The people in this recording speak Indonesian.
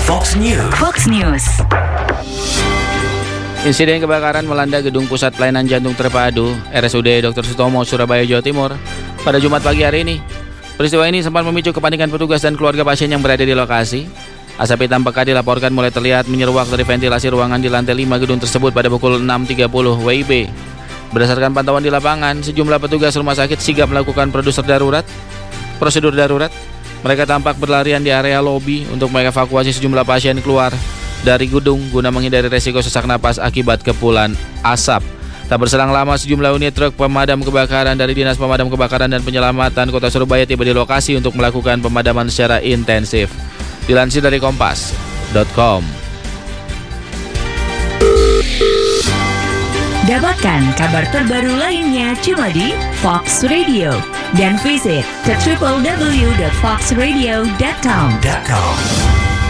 Fox News. Fox News. Insiden kebakaran melanda Gedung Pusat Pelayanan Jantung Terpadu RSUD Dr. Sutomo, Surabaya, Jawa Timur pada Jumat pagi hari ini. Peristiwa ini sempat memicu kepanikan petugas dan keluarga pasien yang berada di lokasi. Asap hitam pekat dilaporkan mulai terlihat menyeruak dari ventilasi ruangan di lantai 5 gedung tersebut pada pukul 6.30 WIB. Berdasarkan pantauan di lapangan, sejumlah petugas rumah sakit sigap melakukan prosedur darurat. Mereka tampak berlarian di area lobi untuk mengevakuasi sejumlah pasien keluar dari gedung guna menghindari resiko sesak napas akibat kepulan asap. Tak berselang lama, sejumlah unit truk pemadam kebakaran dari Dinas Pemadam Kebakaran dan Penyelamatan Kota Surabaya tiba di lokasi untuk melakukan pemadaman secara intensif. Dilansir dari kompas.com. Dapatkan kabar terbaru lainnya cuma di Fox Radio dan visit ke www.foxradio.com.